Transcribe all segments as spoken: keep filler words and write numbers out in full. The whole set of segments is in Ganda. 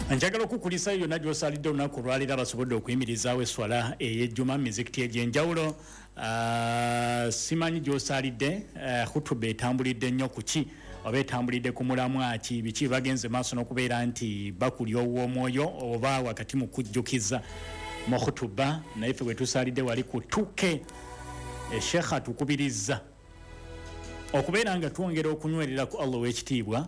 Njagala okukulisa yonna gy'osalidde olunaku olwaleero abasobodde okuyimirizaawo esswala ey'ejjuma mizikiti egy'enjawulo. Uh, simanyi gy'osalidde uh, hutuba etambulidde nnyo ku ki oba etambulidde ku mulamwa ki biki bagenze maaso n'okubeera nti bakulya ow'omwoyo oba wakati mu kujjukiza mu hutuba naye ffe bwe tusalidde wali ku tuke eshekha atukubiriza okubeera nga twongera okunywerera ku Allah w'ekitiibwa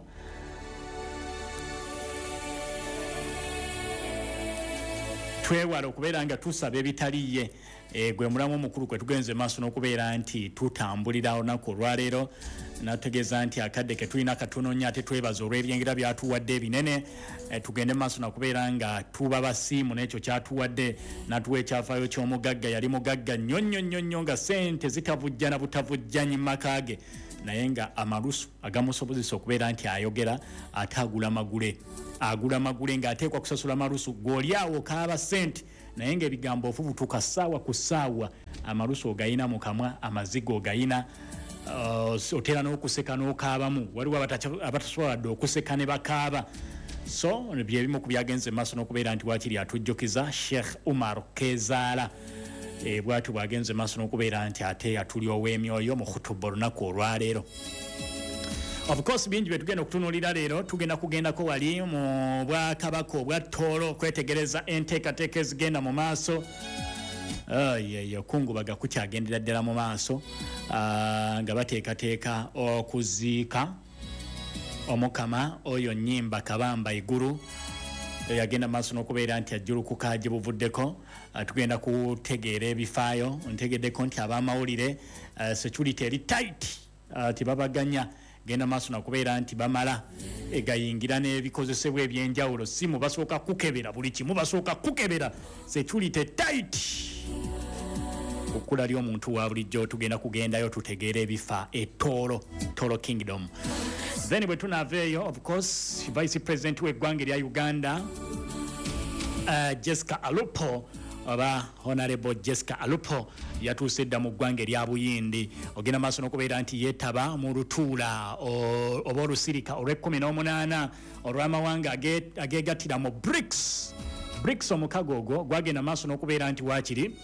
twewala okubeera nga tusaba ebitaliye e, gwe mulamu omukulu kwe tugenze maaso n'okubeera nti tutambulira olunaku olwaleero nategeeza nti akadde ke tulina katono nnyo ate twebaza olw'ebyengera byatuwadde ebinene e, tugende maaso nakubeera nga tuba basiimu n'ekyo kyatuwadde natuwa ekyafaayo ky'omugagga yali mugagga nnyo nnyo nnyo nnyo nga sente zitavujja na butavujjanyi mu maka ge naye nga amalusu agamusobozesa okubeera nti ayogera ate agula magule agula magule ng'ateekwa kusasula malusu gw'oli awo kaaba sente naye ng'ebigambo ofubutuka ssaawa ku ssaawa amalusu ogayina mu kamwa amazigo ogayina uh, otera n'okuseka n'okaabamu waliwo abatasoboladde okuseka ne bakaaba so byebimu ku byagenze mu maaso n'okubeera nti waakiri atujjukiza Sheikh Umar Kezaala e, bw'atyo bwagenze mu maaso n'okubeera nti ate atuli ow'emyoyo mu hutuba olunaku olwaleero. Of course bingi bye tugenda okutunuulira leero tugenda kugendako wali mu bwakabaka obwa Tooro kwetegereza enteekateeka ezigenda mu maaso yeyo kungubaga kukyagendera ddala mu maaso uh, nga bateekateeka okuziika omukama oyo nnyimba kabamba iguru yagenda maaso n'okubeera nti ajjulukuka gye buvuddeko uh, tugenda kutegeera ebifaayo ntegeddeko nti ab'amawulire uh, security eri tight uh, tibabaganya genda maaso nakubeera nti bamala egayingira n'ebikozesebwa ebyenjawulo simu basooka kukebera buli kimu basooka kukebera security tight okula lyo omuntu wa bulijjo tugenda kugendayo tutegeera ebifa e Tooro Tooro Kingdom. Then bwe tunaaveeyo of course vice president w'eggwanga erya Uganda uh, Jessica Alupo oba Honorable Jessica Alupo yatuuse dda mu ggwanga erya Buyindi ogenda maaso n'okubeera nti yeetaba mu lutuula oba olusirika olw'ekkumi n'omunaana olw'amawanga ageegattira mu BRICS. BRICS omukago ogwo gwagenda maaso n'okubeera nti waakiri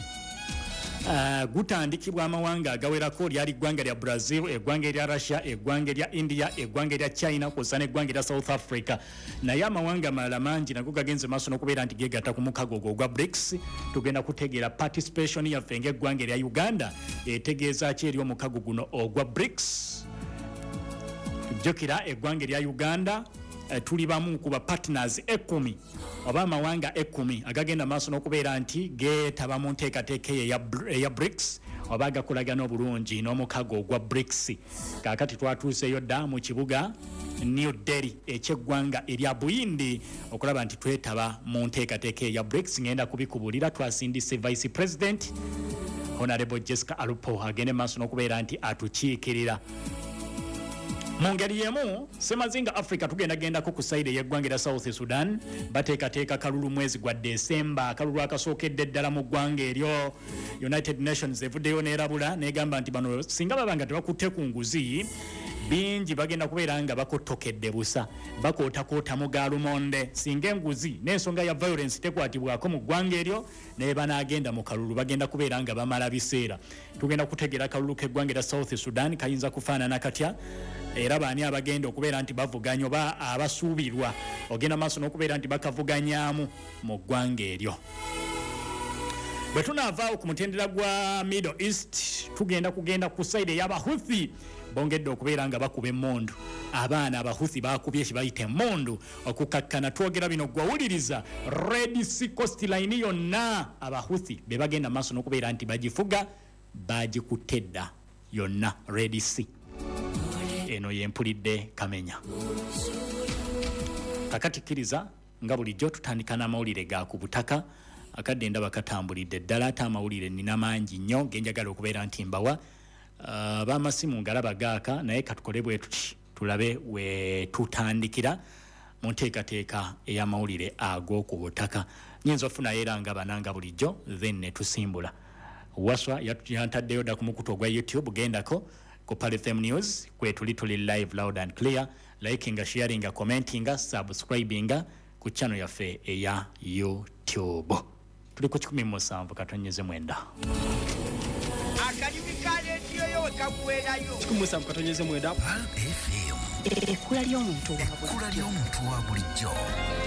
Uh, gutandikibwa amawanga agawerako lyali eggwanga lya Brazil, eggwanga erya Russia, eggwanga erya India, eggwanga erya China kw'ossa n'eggwanga erya South Africa. Naye amawanga amalala mangi nago gagenze maaso n'okubeera nti geegatta ku mukago ogwo ogwa BRICS. Tugenda kutegeera participation yaffe ng'eggwanga erya Uganda etegeeza ki eri omukago guno ogwa BRICS. Jjukira eggwanga erya Uganda Uh, tuli bamu ku ba partners ekumi oba amawanga ekumi agagenda maaso n'okubeera nti geetaba mu nteekateeka eya BRICS oba agakolagana obulungi n'omukago ogwa BRICS. Kaakati twatuuseyo dda mu kibuga New Delhi eky'eggwanga erya Buyindi okulaba nti twetaba mu nteekateeka eya BRICS. Ngenda kubikubulira twasindise vice president Honorable Jessica Alupo agende maaso n'okubeera nti atukiikirira. Mu ngeri yemu Semazinga Africa tugenda gendako ku side y'eggwanga erya South Sudan bateekateeka kalulu mwezi gwa December akalulu akasookedde ddala mu ggwanga eryo. United Nations evuddeyo n'erabula n'egamba nti bano singa baba nga tebakutte ku nguzi bingi bagenda kubeera nga bakotokedde busa bakootakoota mu gaalumonde singa enguzi n'ensonga ya violence tekwatibwako mu ggwanga eryo naye banaagenda mu kalulu bagenda kubeera nga bamala biseera. Tugenda kutegeera kalulu k'eggwanga erya South Sudan kayinza kufaanana katya era baani abagenda okubeera nti bavuganya oba abasuubirwa ogenda maaso n'okubeera nti bakavuganyaamu mu ggwanga eryo. Bwe tunaavaawo ku mutendera gwa Middle East tugenda kugenda ku side y'Abahuthi bongedde okubeera nga bakuba emmundu. Abaana Abahuthi bakubye kibayita emmundu okukakkana twogera bino gwawuliriza Red Sea coastline yonna Abahuthi be bagenda maaso n'okubeera nti bagifuga bagikutte dda yonna Red Sea. Eno yempulidde Kamenya. Kakati kkiriza nga bulijjo tutandika n'amawulire ga ku butaka akadde ndaba katambulidde ddala ate amawulire nina mangi nnyo genjagala okubeera nti mbawa. Uh, b'amasimu ngalaba gaaka naye katukole bwe tuti tulabe we tutandikira mu nteekateeka ey'amawulire ag'oku butaka. Nyinza ofunayo era nga bananga bulijjo then ne tusimbula. Waswa yantaddeyo dda ku mukutu ogwa YouTube gendako ku Pale F M News kwe tuli tuli live loud and clear, likinga, sharinga, commentinga, subscribinga ku channel yaffe eya YouTube. Tuli ku kikumi mu musanvu katonyeze mwenda. Akalibi kale ndiyo yo kakwerayo. kikumi mu musanvu katonyeze mwenda. Ekula ly'omuntu wa bulijjo.